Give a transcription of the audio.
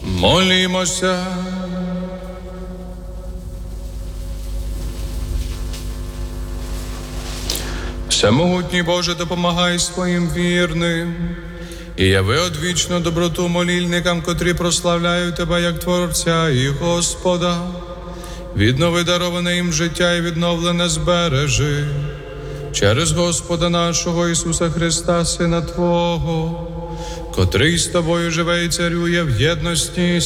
Молімося. Всемогутній Боже, допомагай своїм вірним і яви одвічну доброту молільникам, котрі прославляють Тебе як Творця і Господа. Віднови дароване їм життя і відновлене збережи через Господа нашого Ісуса Христа, Сина Твого, котрий з Тобою живе і царює в єдності